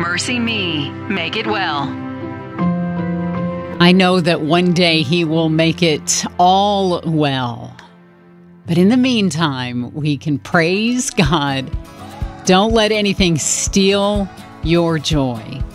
Mercy Me. Make it well. I know that one day He will make it all well. But in the meantime, we can praise God. Don't let anything steal your joy.